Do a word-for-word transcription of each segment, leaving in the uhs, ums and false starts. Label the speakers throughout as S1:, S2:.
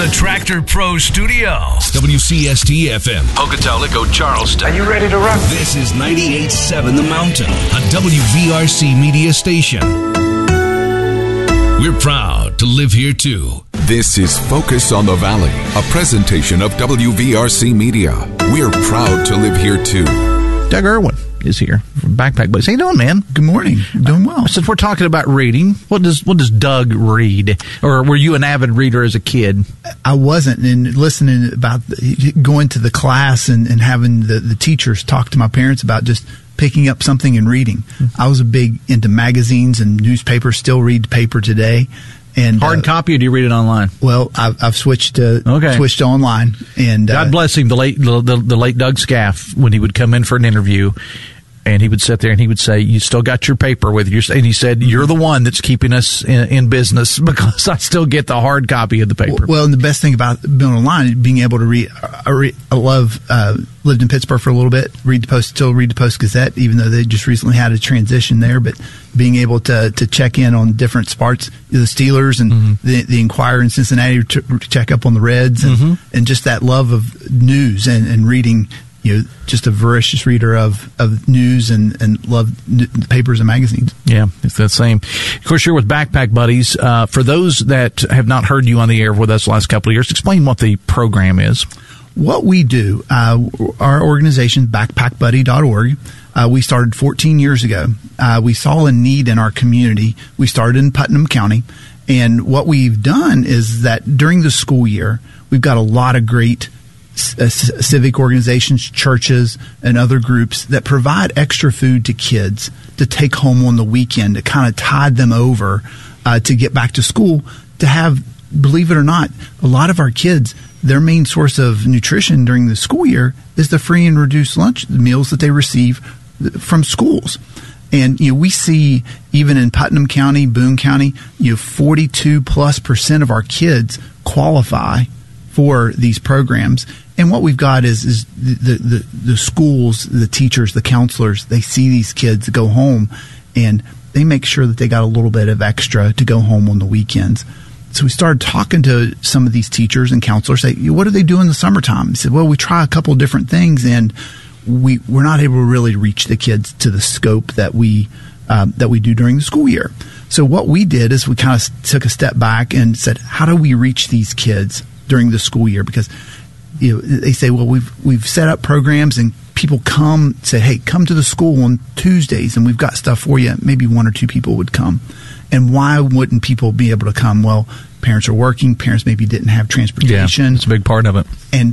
S1: the Tractor Pro Studios. W C S T F M. Pocatello, Charleston.
S2: Are you ready to rock?
S1: This is ninety-eight point seven The Mountain, a W V R C media station. We're proud to live here, too.
S3: This is Focus on the Valley, a presentation of W V R C Media. We're proud to live here, too.
S4: Doug Irwin is here from Backpack Buddies. How you doing, man?
S5: Good morning. I'm doing well.
S4: Uh, since we're talking about reading, what does what does Doug read? Or were you an avid reader as a kid?
S5: I wasn't. And listening about the, going to the class and, and having the, the teachers talk to my parents about just picking up something and reading. Mm-hmm. I was a big into magazines and newspapers, still read the paper today. And
S4: hard uh, copy, or do you read it online?
S5: Well, I've, I've switched to
S4: okay.
S5: switched to online. And
S4: God
S5: uh,
S4: bless him, the late the, the, the late Doug Scaff, when he would come in for an interview, and he would sit there and he would say, "You still got your paper with you?" And he said, "You're the one that's keeping us in, in business because I still get the hard copy of the paper."
S5: Well, and the best thing about being online is being able to read. I, read, I love uh, lived in Pittsburgh for a little bit. Read the Post, still read the Post Gazette, even though they just recently had a transition there. But being able to to check in on different sports, the Steelers and mm-hmm. the the Inquirer in Cincinnati, to check up on the Reds, and, mm-hmm. and just that love of news and, and reading. You know, just a voracious reader of, of news and, and love n- papers and magazines.
S4: Yeah, it's that same. Of course, you're with Backpack Buddies. Uh, for those that have not heard you on the air with us the last couple of years, explain what the program is.
S5: What we do, uh, our organization, backpack buddy dot org, uh, we started fourteen years ago. Uh, we saw a need in our community. We started in Putnam County. And what we've done is that during the school year, we've got a lot of great Uh, civic organizations, churches, and other groups that provide extra food to kids to take home on the weekend to kind of tide them over uh, to get back to school. To have, believe it or not, a lot of our kids, their main source of nutrition during the school year is the free and reduced lunch the meals that they receive from schools. And, you know, we see even in Putnam County, Boone County, you know, forty-two plus percent of our kids qualify for these programs. And what we've got is, is the, the, the schools, the teachers, the counselors, they see these kids go home and they make sure that they got a little bit of extra to go home on the weekends. So we started talking to some of these teachers and counselors, say, what do they do in the summertime? They said, well, we try a couple of different things and we, we're not able to really reach the kids to the scope that we, um, that we do during the school year. So what we did is we kind of took a step back and said, how do we reach these kids during the school year? Because you know, they say, well, we've we've set up programs and people come say, hey, come to the school on Tuesdays and we've got stuff for you. Maybe one or two people would come. And why wouldn't people be able to come? Well, parents are working. Parents maybe didn't have transportation.
S4: Yeah, it's a big part of it.
S5: And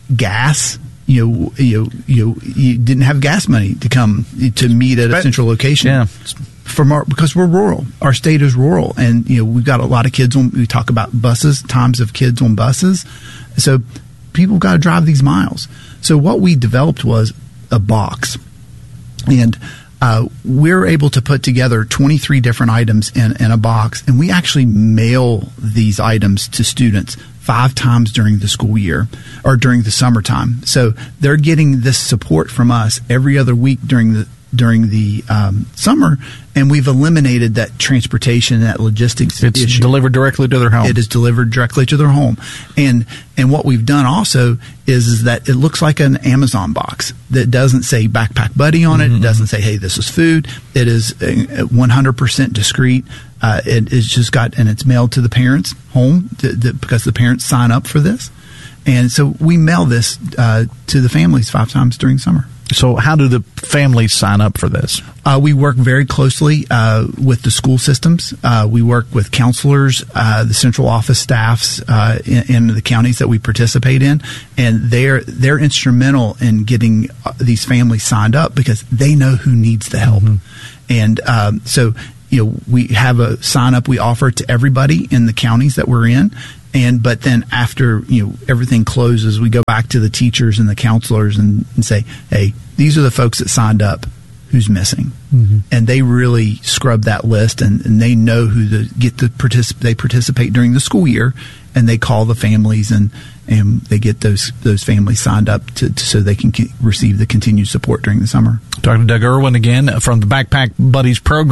S5: gas. You know, you you you didn't have gas money to come to meet at a central location.
S4: Yeah.
S5: From our, because we're rural. Our state is rural, and you know we've got a lot of kids on. We talk about buses, times of kids on buses. So people got to drive these miles. So what we developed was a box, and uh, we're able to put together twenty-three different items in, in a box, and we actually mail these items to students five times during the school year or during the summertime. So they're getting this support from us every other week during the during the um, summer, and we've eliminated that transportation, that logistics
S4: it's
S5: issue.
S4: Delivered directly to their home.
S5: It is delivered directly to their home. And and what we've done also is, is that it looks like an Amazon box that doesn't say Backpack Buddy on it. Mm-hmm. It doesn't say, hey, this is food. It is one hundred percent discreet. Uh, it, it's just got, and it's mailed to the parents' home to, to, because the parents sign up for this. And so we mail this uh, to the families five times during summer.
S4: So how do the families sign up for this?
S5: Uh, we work very closely uh, with the school systems. Uh, we work with counselors, uh, the central office staffs uh, in, in the counties that we participate in, and they're they're instrumental in getting these families signed up because they know who needs the help. Mm-hmm. And um, so, you know, we have a sign up we offer to everybody in the counties that we're in. And but then after you know everything closes, we go back to the teachers and the counselors and, and say, hey, these are the folks that signed up. Who's missing? Mm-hmm. And they really scrub that list, and, and they know who to get the particip- They participate during the school year, and they call the families and and they get those those families signed up to, to so they can c- receive the continued support during the summer.
S4: Talking to Doug Irwin again from the Backpack Buddies program.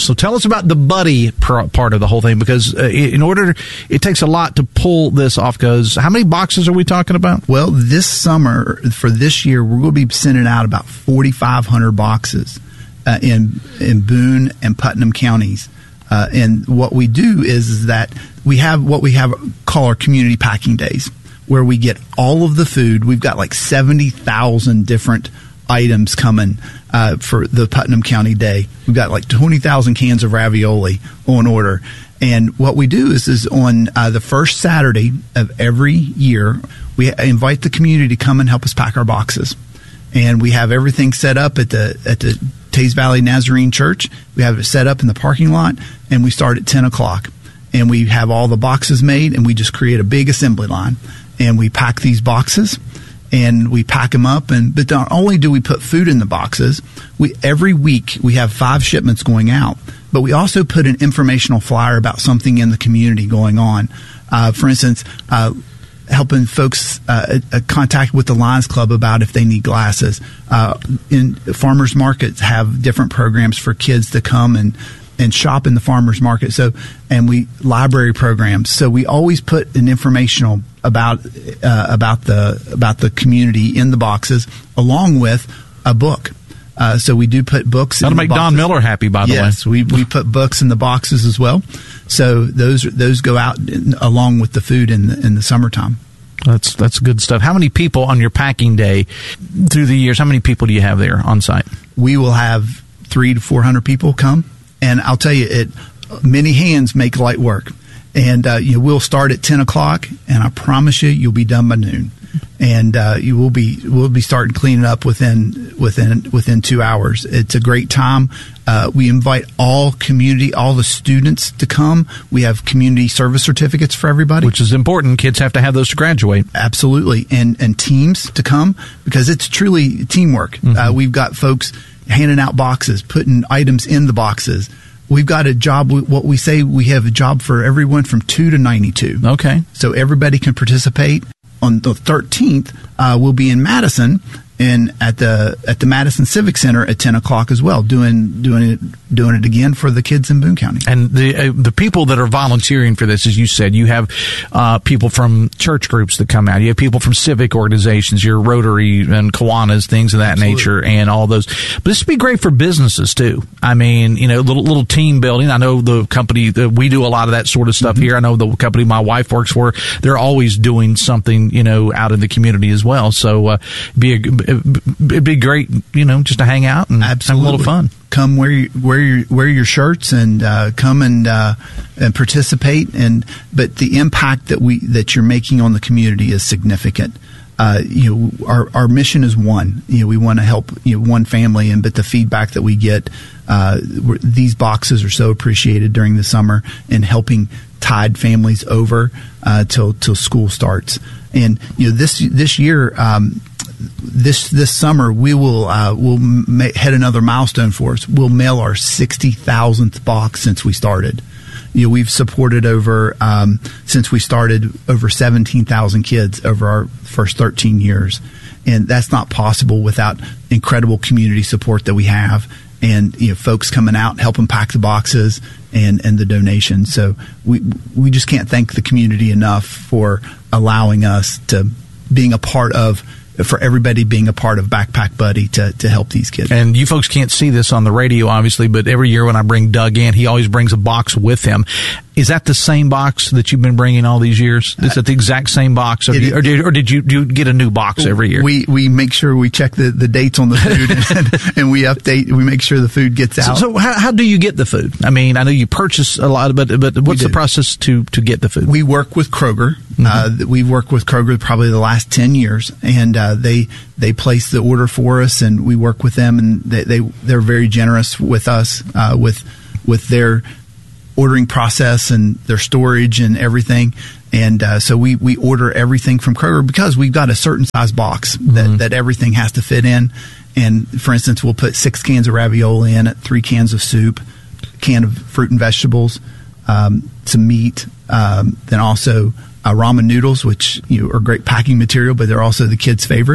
S4: So tell us about the buddy part of the whole thing, because uh, in order, it takes a lot to pull this off. Because how many boxes are we talking about?
S5: Well, this summer, for this year, we're going to be sending out about forty-five hundred boxes uh, in in Boone and Putnam counties. Uh, and what we do is, is that we have what we have call our community packing days, where we get all of the food. We've got like seventy thousand different items coming uh, for the Putnam County Day. We've got like twenty thousand cans of ravioli on order. And what we do is, is on uh, the first Saturday of every year, we invite the community to come and help us pack our boxes. And we have everything set up at the at the Teays Valley Nazarene Church. We have it set up in the parking lot, and we start at ten o'clock. And we have all the boxes made, and we just create a big assembly line. And we pack these boxes, and we pack them up. And but not only do we put food in the boxes, we every week we have five shipments going out. But we also put an informational flyer about something in the community going on. Uh, for instance, uh, helping folks uh, uh, contact with the Lions Club about if they need glasses. Uh, in farmers markets have different programs for kids to come and, and shop in the farmers market. So, and we library programs. So we always put an informational about uh, about the about the community in the boxes, along with a book. Uh, so we do put books.
S4: That'll
S5: in
S4: make
S5: the
S4: Don Miller happy, by the
S5: yes,
S4: way.
S5: Yes, we we put books in the boxes as well. So those those go out in, along with the food in the, in the summertime.
S4: That's that's good stuff. How many people on your packing day through the years? How many people do you have there on site?
S5: We will have three to four hundred people come, and I'll tell you, it many hands make light work. And uh, you know, we'll start at ten o'clock, and I promise you, you'll be done by noon. And uh, you will be we'll be starting cleaning up within within within two hours. It's a great time. Uh, we invite all community, all the students to come. We have community service certificates for everybody,
S4: which is important. Kids have to have those to graduate.
S5: Absolutely, and and teams to come, because it's truly teamwork. Mm-hmm. Uh, we've got folks handing out boxes, putting items in the boxes. We've got a job, what we say, we have a job for everyone from two to ninety-two.
S4: Okay.
S5: So everybody can participate. On the thirteenth, uh, we'll be in Madison, and at the at the Madison Civic Center at ten o'clock as well, doing doing it doing it again for the kids in Boone County.
S4: And the uh, the people that are volunteering for this, as you said, you have uh, people from church groups that come out. You have people from civic organizations, your Rotary and Kiwanis, things of that Absolutely. nature, and all those. But this would be great for businesses too. I mean, you know, little little team building. I know the company that we do a lot of that sort of stuff mm-hmm. here. I know the company my wife works for. They're always doing something, you know, out in the community as well. So uh, be a, it'd be great, you know, just to hang out and
S5: Absolutely.
S4: have a little fun.
S5: Come wear your, wear your wear your shirts and uh, come and uh, and participate. And but the impact that we that you're making on the community is significant. Uh, you know, our our mission is one. You know, we want to help you know, one family, and but the feedback that we get, uh, these boxes are so appreciated during the summer in helping tide families over uh, till till school starts. And you know, this this year. Um, This this summer we will uh, we'll ma- hit another milestone for us. We'll mail our sixty thousandth box since we started. You know, we've supported over um, since we started over seventeen thousand kids over our first thirteen years, and that's not possible without incredible community support that we have, and you know, folks coming out helping pack the boxes and and the donations. So we we just can't thank the community enough for allowing us to being a part of. For everybody being a part of Backpack Buddy to, to help these kids.
S4: And you folks can't see this on the radio, obviously, but every year when I bring Doug in, he always brings a box with him. Is that the same box that you've been bringing all these years? Is that the exact same box? Or, it, you, or, did, or did you do you get a new box every year?
S5: We we make sure we check the, the dates on the food and, and we update. We make sure the food gets out.
S4: So, so how, how do you get the food? I mean, I know you purchase a lot, but but what's the process to, to get the food?
S5: We work with Kroger. Mm-hmm. Uh, we've worked with Kroger probably the last ten years, and uh, they they place the order for us, and we work with them, and they, they they're very generous with us uh, with with their ordering process and their storage and everything. And uh, so we, we order everything from Kroger because we've got a certain size box that, mm-hmm. that everything has to fit in. And for instance, we'll put six cans of ravioli in it, three cans of soup, a can of fruit and vegetables, um, some meat, um, then also uh, ramen noodles, which you know, are great packing material, but they're also the kids' favorite.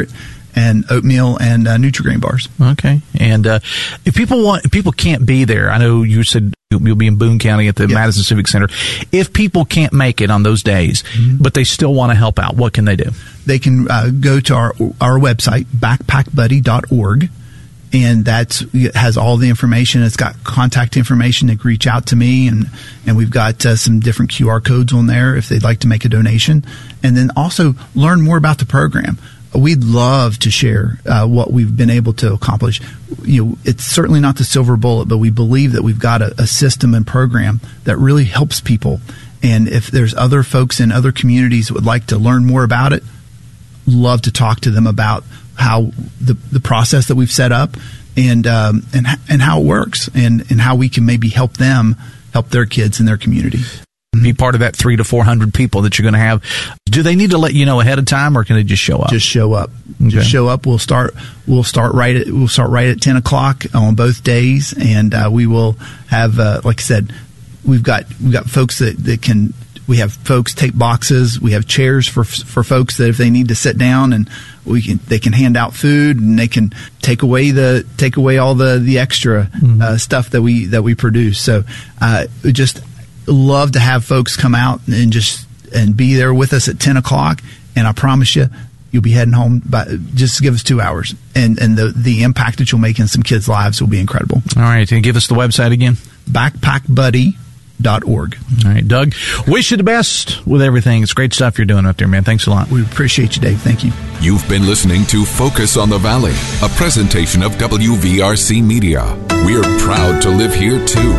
S5: and oatmeal and uh, Nutri-Grain bars.
S4: Okay. And uh, if people want, if people can't be there, I know you said you'll be in Boone County at the
S5: Yes.
S4: Madison Civic Center. If people can't make it on those days, mm-hmm. but they still want to help out, what can they do?
S5: They can uh, go to our our website, backpack buddy dot org. And that's it has all the information. It's got contact information. They can reach out to me, and and we've got uh, some different Q R codes on there if they'd like to make a donation. And then also learn more about the program. We'd love to share uh, what we've been able to accomplish. You know, it's certainly not the silver bullet, but we believe that we've got a, a system and program that really helps people. And if there's other folks in other communities that would like to learn more about it, love to talk to them about how the the process that we've set up and um, and and how it works and, and how we can maybe help them help their kids in their community.
S4: Be part of that three to four hundred people that you're going to have. Do they need to let you know ahead of time, or can they just show up?
S5: Just show up.
S4: Okay.
S5: Just show up. We'll start. We'll start right at. We'll start right at ten o'clock on both days, and uh, we will have. Uh, like I said, we've got we've got folks that, that can. We have folks take boxes. We have chairs for for folks that if they need to sit down, and we can they can hand out food, and they can take away the take away all the the extra mm-hmm. uh, stuff that we that we produce. So uh, we just love to have folks come out and just and be there with us at ten o'clock. And I promise you, you'll be heading home. By just give us two hours, and and the the impact that you'll make in some kids' lives will be incredible.
S4: All right, and give us the website again.
S5: backpack buddy dot org.
S4: All right, Doug, wish you the best with everything. It's great stuff you're doing out there, man. Thanks a lot.
S5: We appreciate you, Dave. Thank you.
S3: You've been listening to Focus on the Valley, a presentation of W V R C Media. We're proud to live here, too.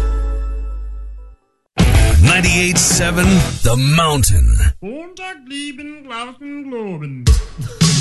S1: ninety-eight point seven The Mountain.
S2: Montag, lieben, glauben, globen.